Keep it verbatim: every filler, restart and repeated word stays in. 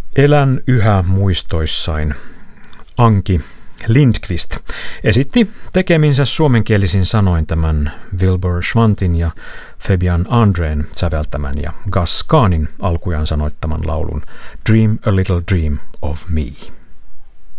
Elän yhä muistoissain. Anki Lindqvist esitti tekeminsä suomenkielisin sanoin tämän Wilbur Schwantin ja Fabian Andrén säveltämän ja Gus Kahnin alkujaan sanoittaman laulun Dream a Little Dream of Me.